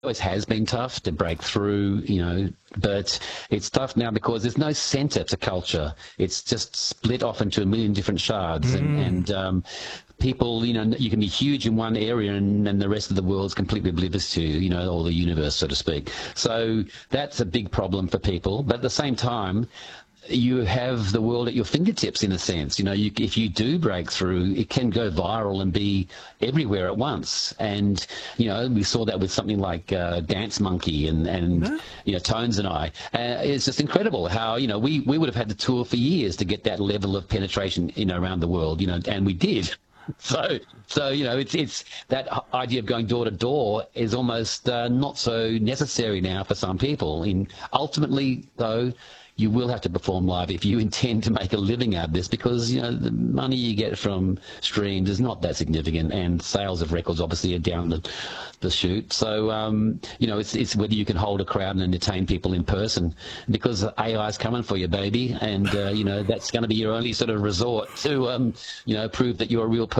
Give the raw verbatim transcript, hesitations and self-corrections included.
always has been tough to break through, you know, but it's tough now because there's no center to culture. It's just split off into a million different shards, and, Mm. and um, people, you know, you can be huge in one area and then the rest of the world's completely oblivious to, you know, or the universe, so to speak. So that's a big problem for people. But at the same time, you have the world at your fingertips, in a sense. You know, you, if you do break through, it can go viral and be everywhere at once. And, you know, we saw that with something like uh, Dance Monkey and, and Yeah. you know, Tones and I. Uh, it's just incredible how, you know, we, we would have had to tour for years to get that level of penetration, you know, around the world, you know, and we did. So, so you know, it's it's that idea of going door to door is almost uh, not so necessary now for some people. In ultimately, though, you will have to perform live if you intend to make a living out of this, because, you know, the money you get from streams is not that significant, and sales of records obviously are down the, the chute. So, um, you know, it's it's whether you can hold a crowd and entertain people in person, because A I is coming for you, baby, and uh, you know, that's going to be your only sort of resort to, um, you know, prove that you're a real person.